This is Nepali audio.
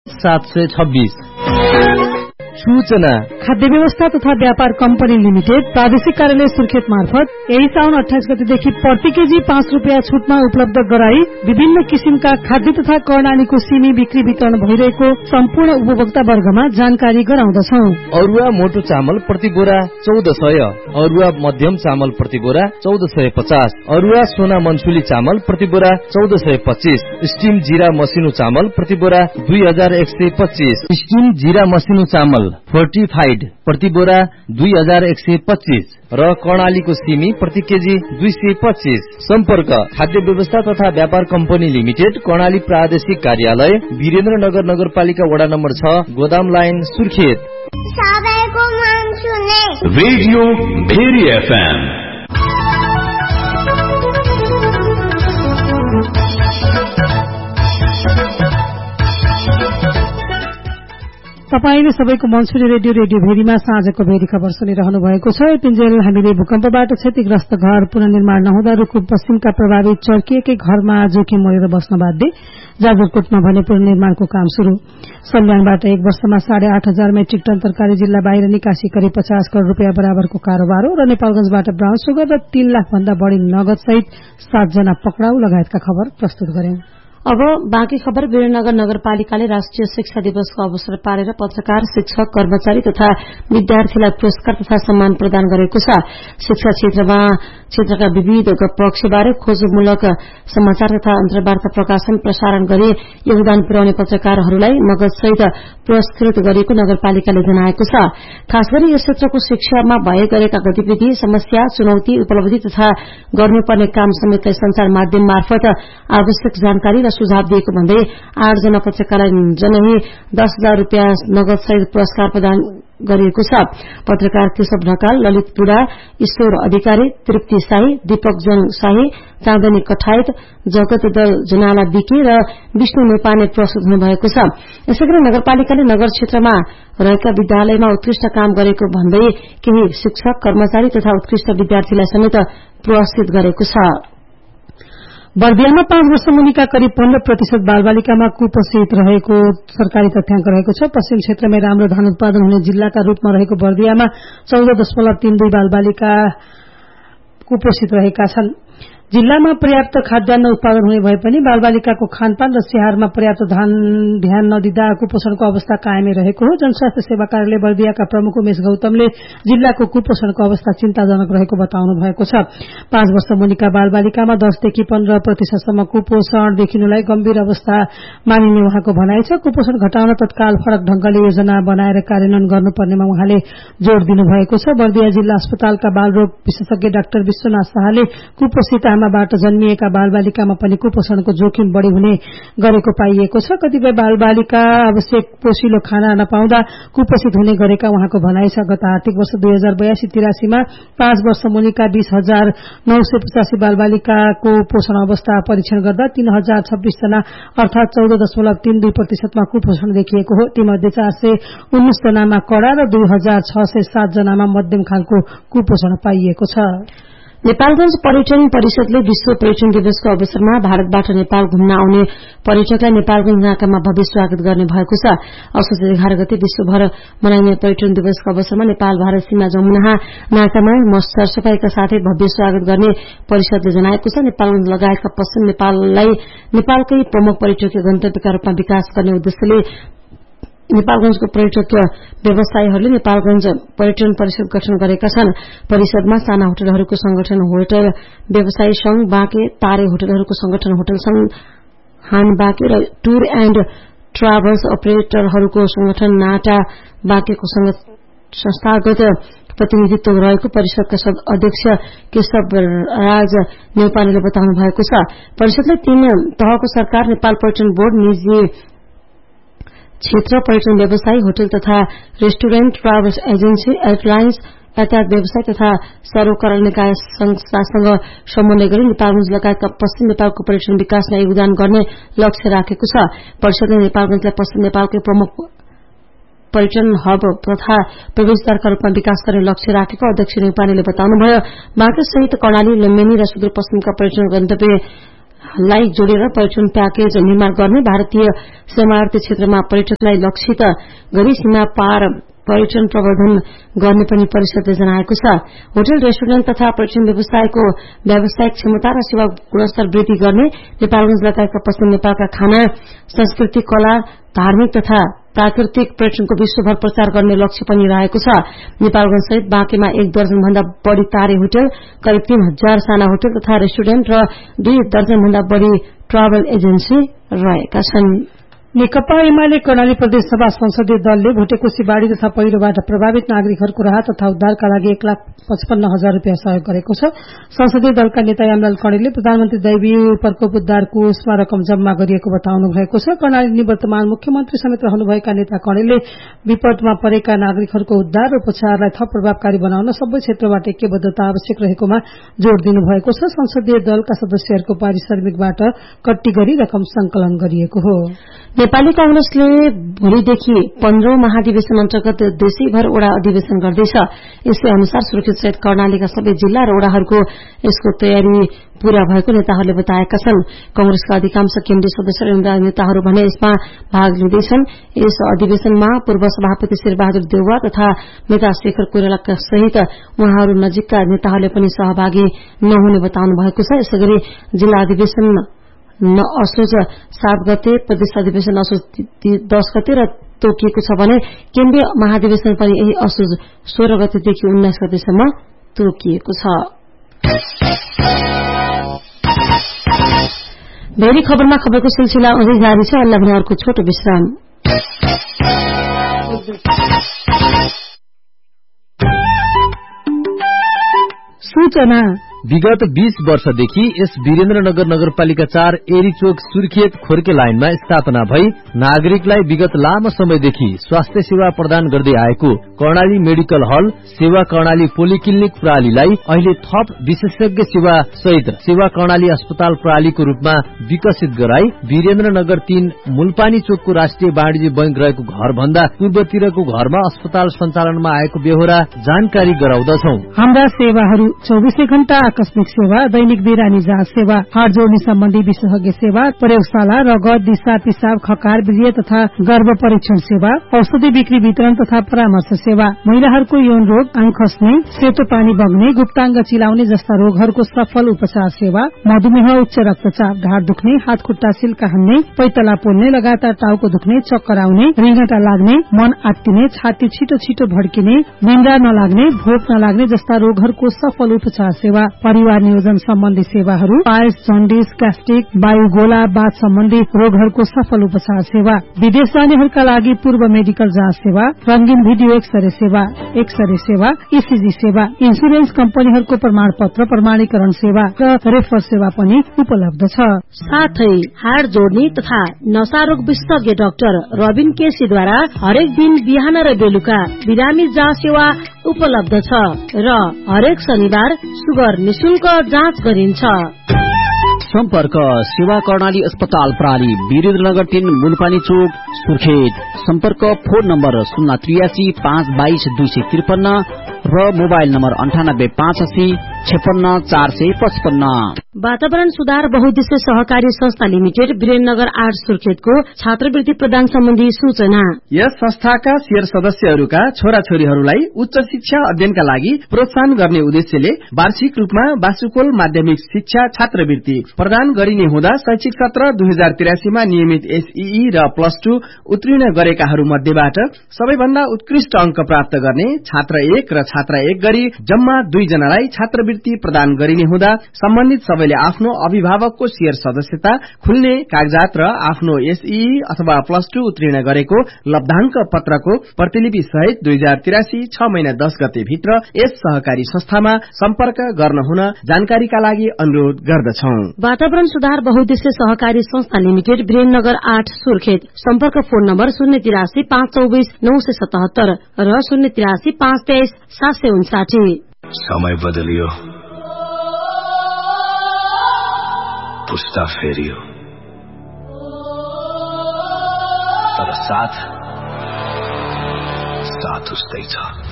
726। सूचना खाद्य व्यवस्था तथा व्यापार कम्पनी लिमिटेड प्रादेशिक कार्यालय सुर्खेत मार्फत यही साउन 28 गतेदेखि प्रति केजी 5 रुपियाँ छुटमा उपलब्ध गराई विभिन्न किसिमका खाद्य तथा कर्णालीको सिमी बिक्री वितरण भइरहेको सम्पूर्ण उपभोक्ता वर्गमा जानकारी गराउँदछौ। अरुवा मोटो चामल प्रति बोरा 1400, अरुवा मध्यम चामल प्रति बोरा 1450, अरुवा सोना मनसुली चामल प्रति बोरा 1425, स्टीम जीरा मसिनो चामल प्रति बोरा 2125, स्टीम जीरा मसिनो चामल फोर्टिफाइड प्रति बोरा 2125 र कर्णालीको सिमी प्रति केजी 225। सम्पर्क खाद्य व्यवस्था तथा व्यापार कम्पनी लिमिटेड, कर्णाली प्रादेशिक कार्यालय, वीरेन्द्रनगर नगरपालिका वडा नम्बर 6, गोदाम line, Surkhet. Radio very FM. तपाईले सबैको मनसुरी रेडियो भेरीमा साँझको भेरी खबर सुनिरहनु भएको छ। पिन्जेल हामीले भूकम्पबाट क्षतिग्रस्त घर पुनर्निर्माण नहुँदा रुकुम पश्चिमका प्रभावित चर्किएकै घरमा जोखिम मोडेर बस्न बाध्य। जाजरकोटमा भने पुनर्निर्माणको काम शुरू। सल्यानबाट 1 वर्षमा 8,500 मेट्रिक टन तरकारी जिल्ला बाहिर निकासी करिब 50 करोड़ रुपियाँ बराबरको कारोबार हो। र नेपालगंजबाट ब्राउन सुगर र 3 लाख भन्दा बढ़ी नगद सहित 7 जना पक्राउ लगायतका खबर प्रस्तुत गर्यौं। अब बाँकी खबर। वीरनगर नगरपालिकाले राष्ट्रिय शिक्षा दिवसको अवसर पारेर पत्रकार, शिक्षक, कर्मचारी तथा विद्यार्थीलाई पुरस्कार तथा सम्मान प्रदान गरेको छ। शिक्षा क्षेत्रका विविध पक्षबारे खोजमूलक समाचार तथा अन्तर्वार्ता प्रकाशन प्रसारण गरी योगदान पुर्याउने पत्रकारहरूलाई नगदसहित पुरस्कृत गरिएको नगरपालिकाले जनाएको छ। खास गरी यस क्षेत्रको शिक्षामा भए गरेका गतिविधि, समस्या, चुनौती, उपलब्धि तथा गर्नुपर्ने काम समेतलाई संचार माध्यम मार्फत आवश्यक जानकारी र सुझाव दिएको भन्दै 8 जना पत्रकारलाई जनही 10,000 रुपियाँ नगद सहित पुरस्कार प्रदान गरिएको छ। पत्रकार केशव ढकाल, ललित बुढा, ईश्वर अधिकारी, तृप्ति शाही, दीपक जङ शाही, चाँदनी कठायत, जगत दल जनाला विकी र विष्णु नेपालले पुरस्कृत हुनुभएको छ। यसैगरी नगरपालिकाले नगर क्षेत्रमा रहेका विद्यालयमा उत्कृष्ट काम गरेको भन्दै केही शिक्षक, कर्मचारी तथा उत्कृष्ट विद्यार्थीलाई समेत पुरस्कृत गरेको छ। बर्दियामा 5 वर्ष मुनिका करिब 15% बालबालिकामा कुपोषित रहेको सरकारी तथ्याङ्क रहेको छ। पश्चिम क्षेत्रमै राम्रो धान उत्पादन हुने जिल्लाका रूपमा रहेको बर्दियामा 14.32 बालबालिका कुपोषित रहेका छन्। जिल्लामा पर्याप्त खाद्यान्न उत्पादन हुने भए पनि बालबालिकाको खानपान र स्याहारमा पर्याप्त ध्यान नदिँदा कुपोषणको अवस्था कायमै रहेको हो। जनस्वास्थ्य सेवा कार्यालय बर्दियाका प्रमुख उमेश गौतमले जिल्लाको कुपोषणको अवस्था चिन्ताजनक रहेको बताउनु भएको छ। 5 वर्ष मुनिका बालबालिकामा 10 देखि 15% सम्म कुपोषण देखिनुलाई गम्भीर अवस्था मानिने उहाँको भनाइ छ। कुपोषण घटाउन तत्काल फरक ढंगले योजना बनाएर कार्यान्वयन गर्नुपर्नेमा उहाँले जोड़ दिनुभएको छ। बर्दिया जिल्ला अस्पतालका बालरोग विशेषज्ञ डाक्टर विश्वनाथ शाहले कुपोषित बाट जन्मिएका बालबालिकामा पनि कुपोषणको जोखिम बढ़ी हुने गरेको पाइएको छ। कतिपय बालबालिका आवश्यक पोषिलो खाना नपाउँदा कुपोषित हुने गरेका उहाँको भनाइ छ। गत आर्थिक वर्ष 2082-83 मा 5 वर्ष मुनिका 20,985 बालबालिकाको पोषण अवस्था परीक्षण गर्दा 3,026 जना अर्थात 14.32% मा कुपोषण देखिएको हो। तीमध्ये 419 जनामा कड़ा र 2,607 जनामा मध्यम खालको कुपोषण पाइएको छ। नेपालगंज पर्यटन परिषदले विश्व पर्यटन दिवसको अवसरमा भारतबाट नेपाल घुम्न आउने पर्यटकलाई नेपालगंज नाकामा भव्य स्वागत गर्ने भएको छ। असोज 11 गते विश्वभर मनाइने पर्यटन दिवसको अवसरमा नेपाल भारत सीमा जमुना नाकामा सरसफाईका साथै भव्य स्वागत गर्ने परिषदले जनाएको छ। नेपालगंज लगायतका पश्चिम नेपाललाई नेपालकै प्रमुख पर्यटकीय गन्तव्यका रूपमा विकास गर्ने उद्देश्यले नेपालगंजको पर्यटकीय व्यवसायीहरूले नेपालगंज पर्यटन परिषद गठन गरेका छन्। परिषदमा साना होटलहरूको संगठन होटल व्यवसायी संघ, बाँके तारे होटलहरूको संगठन होटल संघ हान बाँके र टूर एण्ड ट्राभल्स अपरेटरहरूको संगठन नाटा बाँकेको संस्थागत प्रतिनिधित्व रहेको परिषदका अध्यक्ष केशव राज नेपालीले बताउनु भएको छ। परिषदले 3 तहको सरकार, नेपाल पर्यटन बोर्ड, निजी क्षेत्र, पर्यटन व्यवसायी, होटल तथा रेस्टुरेन्ट, ट्राभल्स एजेन्सी, एयरलाइन्स, यातायात व्यवसाय तथा सरोकार निकाय संस्थासँग समन्वय गरी नेपालगंज लगायतका पश्चिम नेपालको पर्यटन विकासमा योगदान गर्ने लक्ष्य राखेको छ। परिषदले नेपालगंजलाई पश्चिम नेपालकै प्रमुख पर्यटन हब तथा प्रवेशद्वारका रूपमा विकास गर्ने लक्ष्य राखेको अध्यक्ष नेपालीले बताउनुभयो। बाँके सहित कर्णाली, लुम्बिनी र सुदूरपश्चिमका पर्यटन गन्तव्य लाई जोडेर पर्यटन प्याकेज निर्माण गर्ने भारतीय सीमावर्ती क्षेत्रमा पर्यटकलाई लक्षित गरी सीमा पार पर्यटन प्रवर्धन गर्ने पनि परिषदले जनाएको छ। होटल रेस्टुरेन्ट तथा पर्यटन व्यवसायको व्यावसायिक क्षमता र सेवा गुणस्तर वृद्धि गर्ने, नेपालगंज लगायतका पश्चिम नेपालका खाना, संस्कृति, कला, धार्मिक तथा प्राकृतिक पर्यटनको विश्वभर प्रचार गर्ने लक्ष्य पनि रहेको छ। नेपालगंज सहित बाँकेमा 1 दर्जन भन्दा बढ़ी तारे होटल, करिब 3000 साना होटल तथा रेस्टुरेन्ट र 2 दर्जन भन्दा बढ़ी ट्राभल एजेन्सी रहेका छन्। नेकपा एमाले कर्णाली प्रदेशसभा संसदीय दलले भुटेकोशी बाढ़ी तथा पहिरोबाट प्रभावित नागरिकहरूको राहत तथा उद्धारका लागि 1,55,000 रूपियाँ सहयोग गरेको छ। संसदीय दलका नेता यामलाल कणेलले प्रधानमन्त्री दैवी प्रकोप उद्धार कोषमा रकम जम्मा गरिएको बताउनु भएको छ। कर्णाली निवर्तमान मुख्यमन्त्री समेत रहनुभएका नेता कणेलले विपदमा परेका नागरिकहरूको उद्धार र उपचारलाई थप प्रभावकारी बनाउन सबै क्षेत्रबाट ऐक्यबद्धता आवश्यक रहेकोमा जोड़ दिनुभएको छ। संसदीय दलका सदस्यहरूको पारिश्रमिकबाट कट्टी गरी रकम संकलन गरिएको हो। नेपाली कांग्रेसले भोलिदेखि 15औं महाधिवेशन अन्तर्गत देशैभर ओडा अधिवेशन गर्दैछ। यसै अनुसार सुर्खेत सहित कर्णालीका सबै जिल्ला र ओडाहरूको यसको तयारी पूरा भएको नेताहरूले बताएका छन्। कांग्रेसका अधिकांश केन्द्रीय सदस्य र नेताहरू भने यसमा भाग लिँदैछन्। यस अधिवेशनमा पूर्व सभापति शेरबहादुर देउवा तथा नेता शेखर कोइरालाका सहित उहाँहरू नजिकका नेताहरूले पनि सहभागी नहुने बताउनु भएको छ। यसैगरी जिल्ला अधिवेशन असोज 7 गते, प्रदेश अधिवेशन असोज 10 गते र तोकिएको छ भने केन्द्रीय महाधिवेशन पनि यही असोज 16 गतेदेखि 19 गतेसम्म तोकिएको छ। भेरी खबरमा खबरको सिलसिला अझै जारी छ। अल्लाह भने अर्को छोटो विश्राम। सूचना विगत 20 वर्षदेखि यस वीरेन्द्रनगर नगरपालिका 4 एरीचोक सुर्खेत खोर्के लाइनमा स्थापना भई नागरिकलाई विगत लामो समयदेखि स्वास्थ्य सेवा प्रदान गर्दै आएको कर्णाली मेडिकल हल सेवा कर्णाली पोलिक्लिनिक प्रणालीलाई अहिले थप विशेषज्ञ सेवा सहित सेवा कर्णाली अस्पताल प्रणालीको रूपमा विकसित गराई वीरेन्द्रनगर 3 मुलपानी चोकको राष्ट्रिय वाणिज्य बैंक रहेको घर भन्दा पूर्वतिरको घरमा अस्पताल सञ्चालनमा आएको बेहोरा जानकारी गराउँदछौ। हाम्रा सेवाहरू 24 घण्टा आकस्मिक सेवा, दैनिक बिरानी जाँच सेवा, हाड जोड्ने सम्बन्धी विशेषज्ञ सेवा, प्रयोगशाला, रगत, दिशा, पिसाब, खकार, वीर्य तथा गर्भ परीक्षण सेवा, औषधि बिक्री वितरण तथा परामर्श सेवा, महिलाहरूको यौन रोग, आँख खस्ने, सेतो पानी बग्ने, गुप्ताङ्ग चिलाउने जस्ता रोगहरूको सफल उपचार सेवा, मधुमेह, उच्च रक्तचाप, ढाड दुख्ने, हात खुट्टा सिल्का हान्ने, पैतला पोल्ने, लगातार टाउको दुख्ने, चक्कर आउने, रिङ्गटा लाग्ने, मन आत्तिने, छाती छिटो छिटो भड्किने, निन्द्रा नलाग्ने, भोक नलाग्ने जस्ता रोगहरूको सफल उपचार सेवा, परिवार नियोजन सम्बन्धी सेवाहरू, पायल्स, जन्डिस, ग्यास्ट्रिक, वायुगोला, बाथ सम्बन्धी रोगहरूको सफल उपचार सेवा, विदेश जानेहरूका लागि पूर्व मेडिकल जाँच सेवा, रंगीन भिडियो एक्सरे सेवा, ईसीजी सेवा, इन्सुरेन्स कम्पनीहरूको प्रमाणपत्र प्रमाणीकरण सेवा र रेफर सेवा पनि उपलब्ध छ। साथै हाड जोड्ने तथा नशारोग विशेषज्ञ डाक्टर रबिन केसीद्वारा हरेक दिन बिहान र बेलुका बिरामी जाँच सेवा उपलब्ध छ र हरेक शनिबार सुगर निशुल्क जाँच गरिन्छ। सम्पर्क सेवा कर्णाली अस्पताल प्रणाली वीरेन्द्रनगर 3 मुलपानी चोक सुर्खेत। सम्पर्क फोन नम्बर 083 522 253 र मोबाइल नम्बर 98 580 56 455। वातावरण सुधार बहुद्देश्य सहकारी संस्था लिमिटेड वीरेन्द्रनगर 8 सुर्खेतको छात्रवृत्ति प्रदान सम्बन्धी सूचना। यस संस्थाका शेयर सदस्यहरूका छोराछोरीहरूलाई उच्च शिक्षा अध्ययनका लागि प्रोत्साहन गर्ने उद्देश्यले वार्षिक रूपमा वासुकोल माध्यमिक शिक्षा छात्रवृत्ति प्रदान गरिने हुँदा शैक्षिक सत्र 2083 मा नियमित एसईई र +2 उत्तीर्ण गरेकाहरू मध्येबाट सबैभन्दा उत्कृष्ट अंक प्राप्त गर्ने छात्र 1 र छात्र 1 गरी जम्मा 2 जनालाई छात्रवृत्ति प्रदान गरिने हुँदा सम्बन्धित सबैले आफ्नो अभिभावकको शेयर सदस्यता खुल्ने कागजात र आफ्नो एसईई अथवा +2 उत्तीर्ण गरेको लब्धांक पत्रको प्रतिलिपि सहित 2083 6 महिना 10 गते भित्र यस सहकारी संस्थामा सम्पर्क गर्न हुन जानकारीका लागि अनुरोध गर्दछौं। वातावरण सुधार बहुद्देश्य सहकारी संस्था लिमिटेड वीरेन्द्रनगर 8 सुर्खेत। सम्पर्क फोन नम्बर 083 524 977 र 083 523 759। समय बदलियो, पुस्ता फेरियो, तर साथ उस्तै छ।